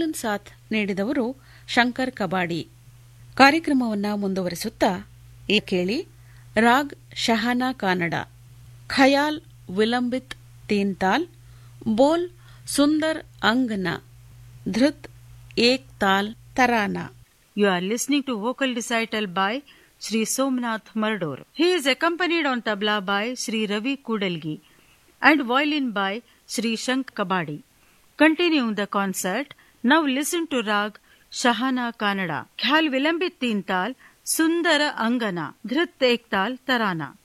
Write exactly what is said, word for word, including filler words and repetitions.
Violin ಸಾಥ್ ನೀಡಿದವರು ಶಂಕರ್ ಕಬಾಡಿ. ಕಾರ್ಯಕ್ರಮವನ್ನು ಮುಂದುವರಿಸುತ್ತಾ ಈ ಕೇಳಿ ರಾಗ್ ಶಹಾನಾ ಕಾನಡ, ಖಯಾಲ್ ವಿಲಂಬಿತ್ ತೀನ್ ತಾಲ್, ಬೋಲ್ ಸುಂದರ್ ಅಂಗನ, ಧೃತ್ ಏಕ್ ತಾಲ್ tarana. You are listening to vocal recital by Shri Somnath Mardor. He is accompanied on tabla by Shri Ravi Kudalgi and violin by Shri Shankar Kabadi. Continuing the concert, now listen to Rag Shahana Kannada, Khyal Vilambit Teen Tal, Sundara Angana, Dhrit Ek Tal Tarana.